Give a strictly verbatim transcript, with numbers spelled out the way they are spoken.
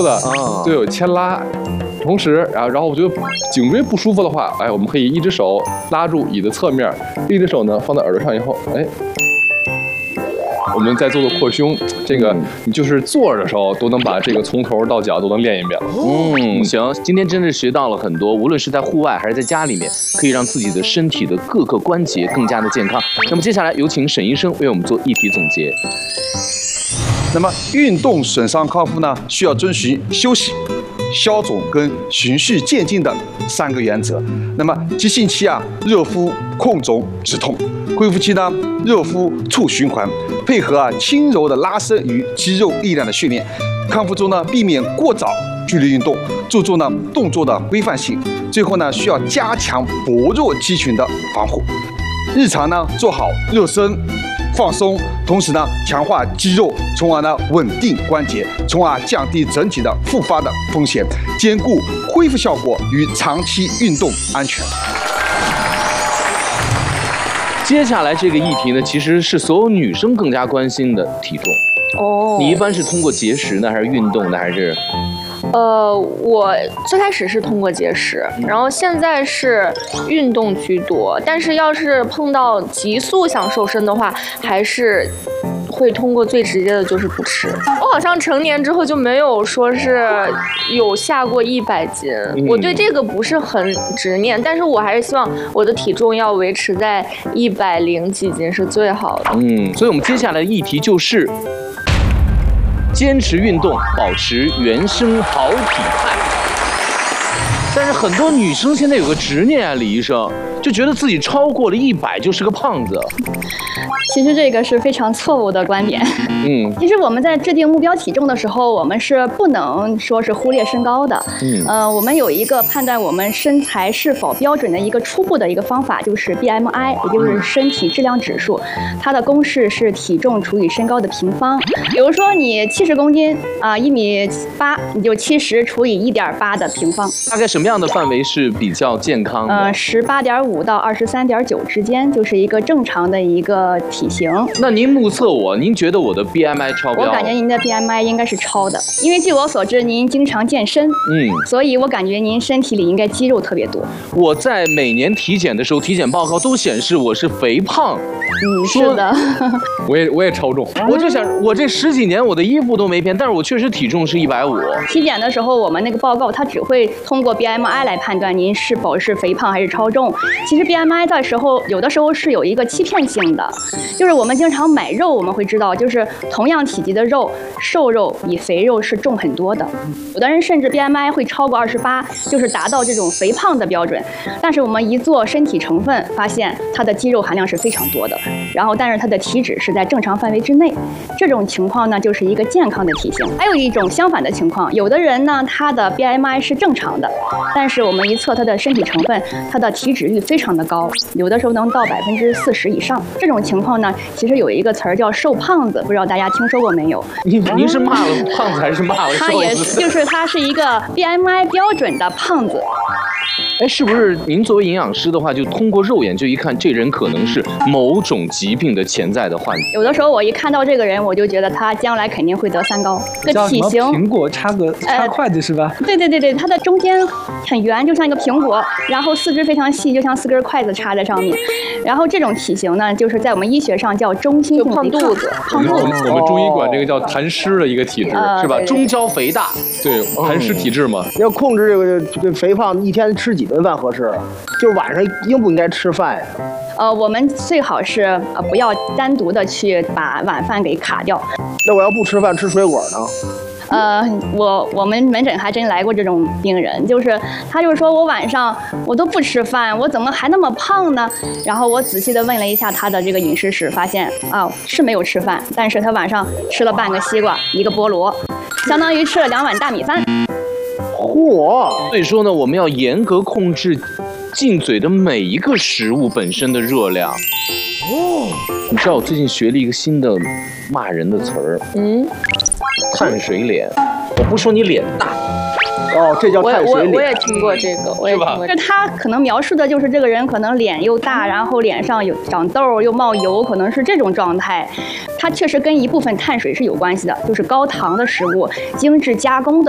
后的就有牵拉。同时，然后然后我觉得颈椎不舒服的话，哎，我们可以一只手拉住椅的侧面，另一只手呢放在耳朵上以后，哎。我们再做做扩胸，这个你就是坐着的时候都能把这个从头到脚都能练一遍了。 嗯，行，今天真是学到了很多，无论是在户外还是在家里面，可以让自己的身体的各个关节更加的健康。那么接下来有请沈医生为我们做议题总结。 那么运动损伤康复呢，需要遵循休息、消肿跟循序渐进的三个原则。那么急性期啊，热敷控肿止痛；恢复期呢，热敷促循环。配合啊轻柔的拉伸与肌肉力量的训练，康复中呢避免过早剧烈运动，注重呢动作的规范性。最后呢需要加强薄弱肌群的防护，日常呢做好热身、放松，同时呢强化肌肉，从而呢稳定关节，从而降低整体的复发的风险，兼顾恢复效果与长期运动安全。 接下来这个议题呢，其实是所有女生更加关心的体重。哦，你一般是通过节食呢，还是运动呢，还是？ 呃，我最开始是通过节食，然后现在是运动居多。但是要是碰到急速想瘦身的话，还是会通过最直接的就是不吃。我好像成年之后就没有说是有下过一百斤，嗯、我对这个不是很执念，但是我还是希望我的体重要维持在一百零几斤是最好的。 嗯，所以我们接下来的议题就是。坚持运动，保持原生好体态。但是很多女生现在有个执念啊，李医生就觉得自己超过了一百就是个胖子。 其实这个是非常错误的观点。嗯，其实我们在制定目标体重的时候，我们是不能说是忽略身高的。嗯，呃，我们有一个判断我们身材是否标准的一个初步的一个方法，就是 B M I， 也就是身体质量指数，它的公式是体重除以身高的平方。比如说你七十公斤啊，一米八，你就七十除以一点八的平方。 大概什么样的范围是比较健康的？ 呃，十八点五到二十三点九之间，就是一个正常的一个体型。 那您目测我，您觉得我的 B M I 超标？ 我感觉您的 B M I 应该是超的，因为据我所知，您经常健身，嗯，所以我感觉您身体里应该肌肉特别多。 我在每年体检的时候，体检报告都显示我是肥胖。 嗯，是的。 我也我也超重， 我就想，我这十几年我的衣服都没变，但是我确实体重是一百五。 体检的时候，我们那个报告它只会通过 B M I 来判断您是否是肥胖还是超重。其实 B M I 的时候，有的时候是有一个欺骗性的，就是我们经常买肉，我们会知道，就是同样体积的肉，瘦肉比肥肉是重很多的。有的人甚至 B M I 会超过二十八，就是达到这种肥胖的标准。但是我们一做身体成分，发现它的肌肉含量是非常多的，然后但是它的体脂是在正常范围之内。这种情况呢，就是一个健康的体型。还有一种相反的情况，有的人呢，他的 B M I 是正常的，但是我们一测他的身体成分，他的体脂率非常的高，有的时候能到百分之四十以上。这种情况呢，其实有一个词儿叫瘦胖子，不知道大家听说过没有？ 您您是骂了胖子还是骂了瘦子？ 他也就是他是一个 B M I 标准的胖子。 哎，是不是您作为营养师的话，就通过肉眼就一看，这人可能是某种疾病的潜在的患者？ 有的时候我一看到这个人，我就觉得他将来肯定会得三高。这体型， 苹果插个插筷子是吧？ 对对对对，它的中间很圆，就像一个苹果，然后四肢非常细，就像四根筷子插在上面。然后这种体型呢，就是在我们医学上叫中心性胖肚子， 胖肚子。 我们中医管这个叫痰湿的一个体质，是吧？ 中焦肥大， 对，痰湿体质嘛。 要控制这个这个肥胖，一天吃几顿饭合适？就晚上应不应该吃饭呀？ 呃，我们最好是呃不要单独的去把晚饭给卡掉。 那我要不吃饭吃水果呢？ 呃，我我们门诊还真来过这种病人，就是他就是说我晚上我都不吃饭，我怎么还那么胖呢？然后我仔细的问了一下他的这个饮食史，发现啊是没有吃饭，但是他晚上吃了半个西瓜，一个菠萝，相当于吃了两碗大米饭。 嚯！ 所以说呢，我们要严格控制进嘴的每一个食物本身的热量。哦，你知道我最近学了一个新的骂人的词儿，嗯，碳水脸。我不说你脸大。 哦，这叫碳水脸。 我我也听过这个，我也听过。 就他可能描述的就是这个人可能脸又大，然后脸上有长痘又冒油，可能是这种状态。它确实跟一部分碳水是有关系的，就是高糖的食物、精致加工的